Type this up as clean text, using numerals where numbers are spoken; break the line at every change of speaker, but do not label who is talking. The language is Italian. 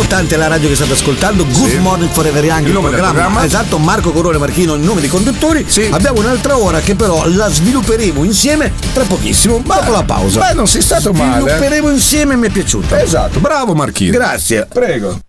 importante la radio che state ascoltando. Good Morning Forever Young, il
nome del
programma. Esatto, Marco Corone Marchino, il nome dei conduttori.
Sì.
Abbiamo un'altra ora che però la svilupperemo insieme tra pochissimo, dopo la pausa.
Beh, non sei stato male.
Svilupperemo insieme, mi è piaciuto.
Esatto, bravo Marchino.
Grazie.
Prego.